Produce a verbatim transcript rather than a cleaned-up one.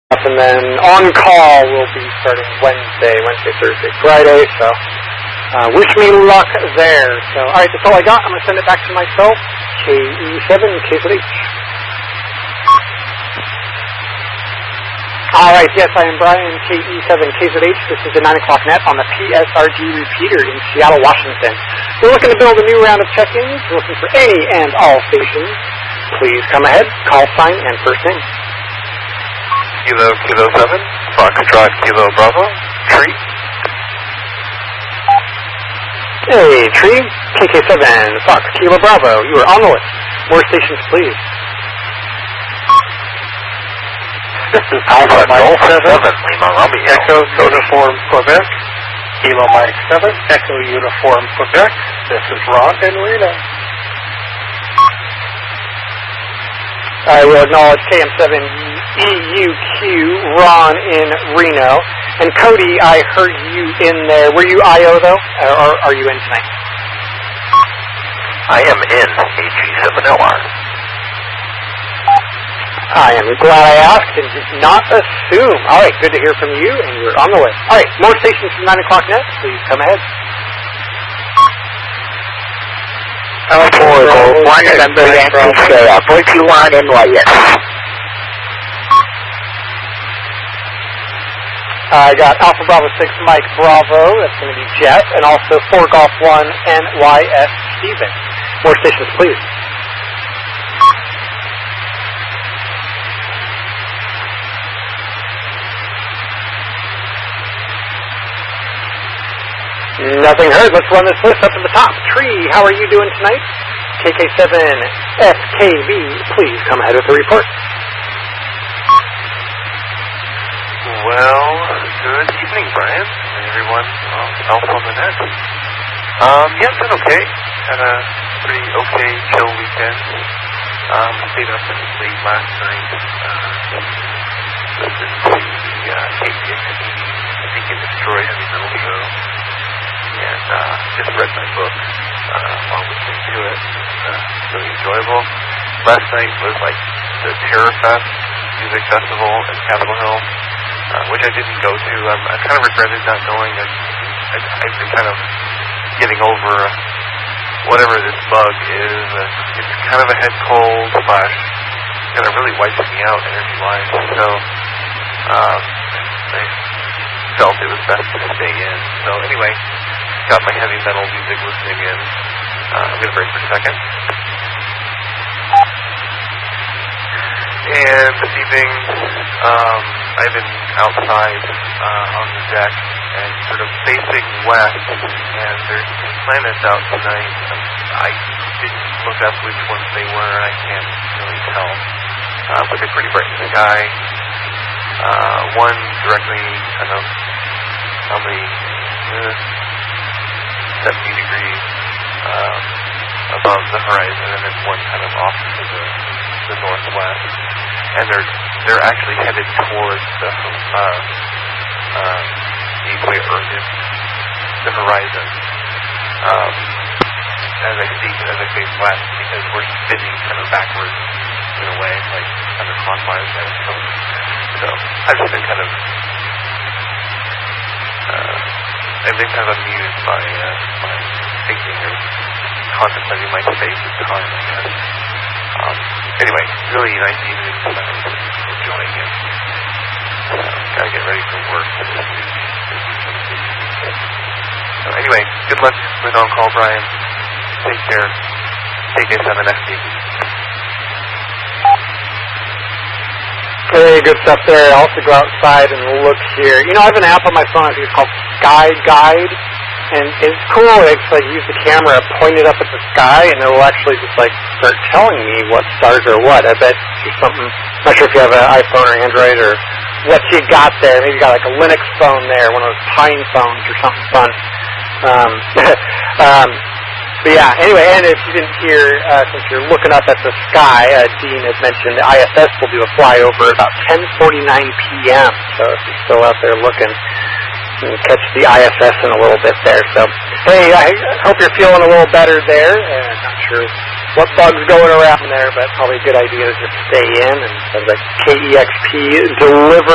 And then on call will be starting Wednesday, Wednesday, Thursday, Friday. So uh, wish me luck there. So all right, that's all I got. I'm gonna send it back to myself. K E seven K Z H. All right, yes, I am Brian, K E seven K Z H. This is the nine o'clock net on the P S R G repeater in Seattle, Washington. We're looking to build a new round of check-ins. We're looking for any and all stations. Please come ahead, call sign, and first name. Kilo, Kilo seven, Foxtrot, Kilo Bravo, Tree. Hey, Tree, K K seven, Fox, Kilo Bravo, you are on the list. More stations, please. This is Alpha Mike seven, Lima Romeo, Echo Uniform Quebec, Kilo Mike seven, Echo Uniform Quebec. This is Ron and Reno. I will acknowledge K M seven E U Q, Ron in Reno. And Cody, I heard you in there. Were you I O though, or are you in tonight? I am in A G seven L R. I am glad I asked and did not assume. All right, good to hear from you, and you're on the list. All right, more stations from nine o'clock net. Please come ahead. Alpha one and the Yankee forty-one N Y S. I got Alpha Bravo six Mike Bravo, that's going to be Jeff, and also four Golf one N Y S Steven. More stations, please. Nothing heard. Let's run this list up to the top. Tree, how are you doing tonight? K K seven F K V, please come ahead with the report. Well, good evening, Brian, and everyone else on the net. Um, yeah, it's been okay. Had a pretty okay, chill weekend. Um, stayed up late last night. Uh, listened to the uh, K T X P Seek and Destroy Heavy Metal show. And uh, just read my book uh, while listening to it. Uh, really enjoyable. Last night was like the Terror Fest Music Festival at Capitol Hill, uh, which I didn't go to. Um, I kind of regretted not going. I, I, I've been kind of getting over whatever this bug is. Uh, it's kind of a head cold slash kind of really wipes me out energy-wise. So um, I felt it was best to stay in. So anyway, got my heavy metal music listening in. Uh, I'm going to break for a second. And this evening, um, I've been outside uh, on the deck and sort of facing west, and there's two planets out tonight. I didn't look up which ones they were, I can't really tell. Uh, but they're pretty bright in the sky. Uh, one directly kind of probably uh, seventy degrees um, above the horizon, and then one kind of off to the, the northwest. And they're they're actually headed towards the uh, uh, the equator, the horizon. Um, as I see, as I face west, because we're spinning kind of backwards in a way, like counterclockwise. So, so I've just been kind of uh, I've been kind of amused by uh, by thinking or contemplating my space and time, I guess. Um, anyway, really nice evening tonight. Enjoying it. Uh, gotta get ready for work. So anyway, good luck with On Call, Brian. Take care. K K seven F D. Hey, good stuff there. I also go outside and look here. You know, I have an app on my phone. I think it's called Sky Guide. And it's cool. It's like use the camera, point it up at the sky, and it'll actually just like start telling me what stars are what. I bet there's something. I'm not sure if you have an iPhone or Android or what you got there. Maybe you got like a Linux phone there, one of those Pine phones or something fun. Um, um, but yeah. Anyway, and if you didn't hear, uh, since you're looking up at the sky, uh, Dean had mentioned the I S S will do a flyover about ten forty-nine p.m. So if you're still out there looking, you can catch the I S S in a little bit there. So, hey, I hope you're feeling a little better there. Uh, not sure what bug's going around there, but probably a good idea to just stay in and, like K E X P deliver